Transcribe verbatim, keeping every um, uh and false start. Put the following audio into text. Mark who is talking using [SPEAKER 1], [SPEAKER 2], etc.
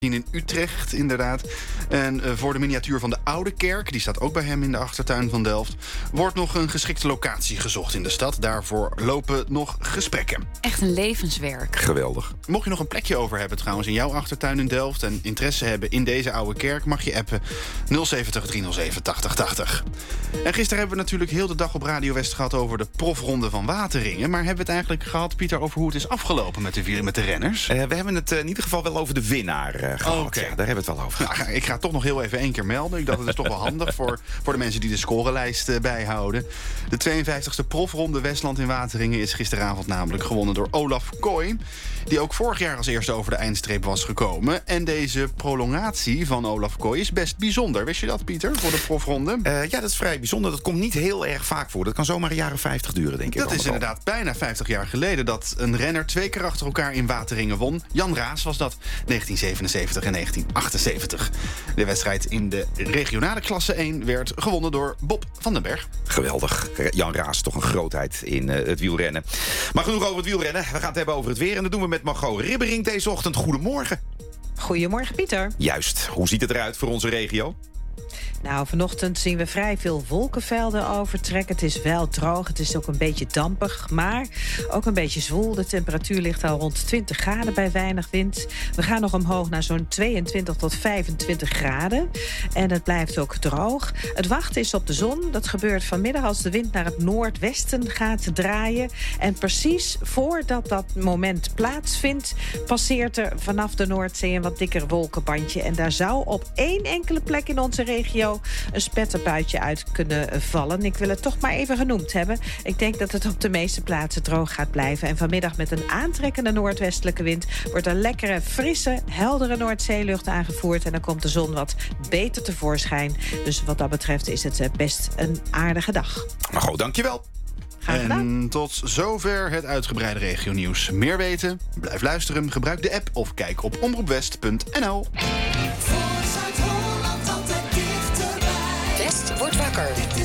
[SPEAKER 1] in Utrecht, inderdaad. En uh, voor de miniatuur van de Oude Kerk, die staat ook bij hem in de achtertuin van Delft, wordt nog een geschikte locatie gezocht in de stad. Daarvoor lopen nog gesprekken.
[SPEAKER 2] Echt een levenswerk.
[SPEAKER 3] Geweldig.
[SPEAKER 1] Mocht je nog een plekje over hebben trouwens in jouw achtertuin in Delft en interesse hebben in deze Oude Kerk, mag je appen nul zeventig driehonderdzeven tachtig tachtig. En gisteren hebben we natuurlijk heel de dag op Radio West gehad over de profronde van Wateringen. Maar hebben we het eigenlijk gehad, Pieter, over hoe het is afgelopen met de, met de renners?
[SPEAKER 3] Uh, we hebben het uh, in ieder geval wel over de winnaar uh, gehad.
[SPEAKER 1] Oh, okay.
[SPEAKER 3] Ja, daar hebben we het wel over.
[SPEAKER 1] Nou, ik ga het toch nog heel even één keer melden. Ik dacht, het is toch wel handig voor, voor de mensen die de scorelijst uh, bijhouden. De tweeënvijftigste profronde Westland in Wateringen is gisteravond namelijk gewonnen door Olaf Kooi, die ook vorig jaar als eerste over de eindstreep was gekomen. En deze prolongatie van Olaf Kooi is best bijzonder. Wist je dat, Pieter, voor de profronde?
[SPEAKER 3] Uh, ja, dat is vrij bijzonder. Dat komt niet heel erg vaak voor. Dat kan zomaar een jaren vijftig duren, denk ik.
[SPEAKER 1] Dat is inderdaad bijna vijftig jaar geleden dat een renner twee keer achter elkaar in Wateringen won. Jan Raas was dat, negentien zevenenzeventig en negentien achtenzeventig. De wedstrijd in de regionale klasse één werd gewonnen door Bob van den Berg.
[SPEAKER 3] Geweldig. Jan Raas, toch een grootheid in uh, het wielrennen. Maar genoeg over het wielrennen. We gaan het hebben over het weer. En dat doen we met Margot Ribbering deze ochtend. Goedemorgen.
[SPEAKER 4] Goedemorgen, Pieter.
[SPEAKER 3] Juist. Hoe ziet het eruit voor onze regio?
[SPEAKER 4] Nou, vanochtend zien we vrij veel wolkenvelden overtrekken. Het is wel droog, het is ook een beetje dampig, maar ook een beetje zwoel. De temperatuur ligt al rond twintig graden bij weinig wind. We gaan nog omhoog naar zo'n tweeëntwintig tot vijfentwintig graden. En het blijft ook droog. Het wachten is op de zon. Dat gebeurt vanmiddag als de wind naar het noordwesten gaat draaien. En precies voordat dat moment plaatsvindt, passeert er vanaf de Noordzee een wat dikker wolkenbandje. En daar zou op één enkele plek in onze regio een spetterbuitje uit kunnen vallen. Ik wil het toch maar even genoemd hebben. Ik denk dat het op de meeste plaatsen droog gaat blijven. En vanmiddag met een aantrekkende noordwestelijke wind wordt er lekkere, frisse, heldere Noordzeelucht aangevoerd. En dan komt de zon wat beter tevoorschijn. Dus wat dat betreft is het best een aardige dag.
[SPEAKER 3] Maar goed, dankjewel.
[SPEAKER 4] Graag gedaan.
[SPEAKER 1] En tot zover het uitgebreide regionieuws. Meer weten? Blijf luisteren, gebruik de app of kijk op omroepwest punt n l.
[SPEAKER 5] West wordt wakker.